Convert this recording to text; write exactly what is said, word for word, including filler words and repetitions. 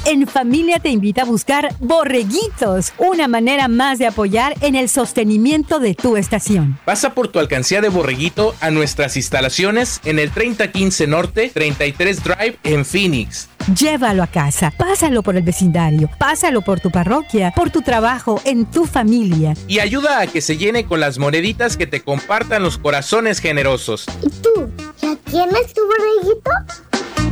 En Familia te invita a buscar Borreguitos, una manera más de apoyar en el sostenimiento de tu estación. Pasa por tu alcancía de Borreguito a nuestras instalaciones en el treinta quince Norte, treinta y tres Drive en Phoenix. Llévalo a casa, pásalo por el vecindario, pásalo por tu parroquia, por tu trabajo, en tu familia. Y ayuda a que se llene con las moneditas que te compartan los corazones generosos. ¿Y tú? ¿Ya tienes tu borreguito?